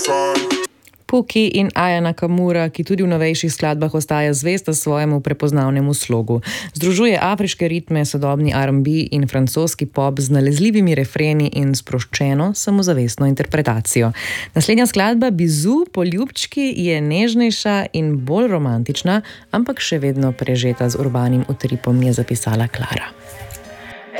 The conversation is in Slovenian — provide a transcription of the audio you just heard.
Puki in Aya Nakamura, ki tudi v novejših skladbah ostaja zvesta svojemu prepoznavnemu slogu. Združuje afriške ritme, sodobni R&B in francoski pop z nalezljivimi refreni in sproščeno, samozavestno interpretacijo. Naslednja skladba Bizu po ljubčki je nežnejša in bolj romantična, ampak še vedno prežeta z urbanim utripom, je zapisala Klara.